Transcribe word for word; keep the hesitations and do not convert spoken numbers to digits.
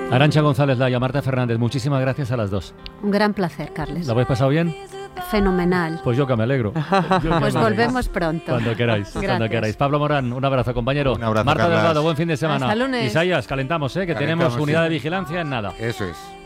Arantxa González Laya, Marta Fernández, muchísimas gracias a las dos. Un gran placer, Carles. ¿Lo habéis pasado bien? Fenomenal. Pues yo que me alegro. Yo pues me volvemos alegro. pronto. Cuando queráis, cuando queráis. Pablo Morán, un abrazo, compañero. Un abrazo, Marta Carlas. Delgado, buen fin de semana. Hasta lunes. Isaías, calentamos, ¿eh? que Calentamos, tenemos unidad sí. de vigilancia en nada. Eso es.